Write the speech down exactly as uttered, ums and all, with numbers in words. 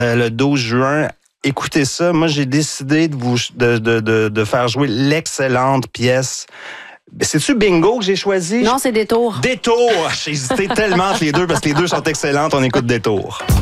euh, le douze juin. Écoutez ça, moi j'ai décidé de vous de, de, de, de faire jouer l'excellente pièce. C'est-tu Bingo que j'ai choisi? Non, c'est Détour. Détour! J'ai hésité tellement entre les deux parce que les deux sont excellentes. On écoute Détour.